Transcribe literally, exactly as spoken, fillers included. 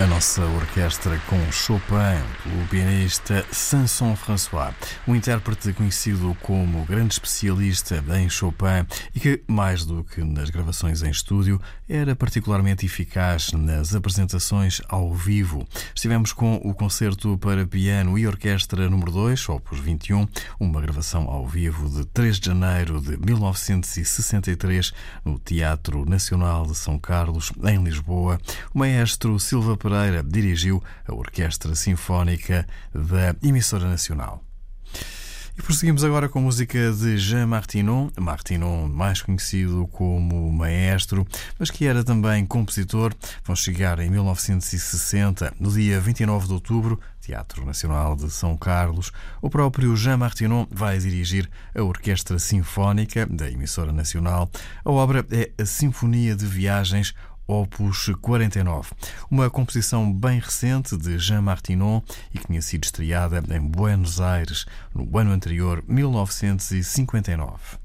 A nossa orquestra com Chopin, o pianista Samson François, um intérprete conhecido como grande especialista em Chopin e que, mais do que nas gravações em estúdio, era particularmente eficaz nas apresentações ao vivo. Estivemos com o concerto para piano e orquestra número dois, opus vinte e um, uma gravação ao vivo de três de janeiro de mil novecentos e sessenta e três no Teatro Nacional de São Carlos, em Lisboa. O maestro Silva Pereira dirigiu a Orquestra Sinfónica da Emissora Nacional. E prosseguimos agora com música de Jean Martinon, Martinon mais conhecido como maestro, mas que era também compositor. Vão chegar em mil novecentos e sessenta, no dia vinte e nove de outubro, Teatro Nacional de São Carlos. O próprio Jean Martinon vai dirigir a Orquestra Sinfónica da Emissora Nacional. A obra é a Sinfonia de Viagens, opus quarenta e nove, uma composição bem recente de Jean Martinon e que tinha sido estreada em Buenos Aires no ano anterior, mil novecentos e cinquenta e nove.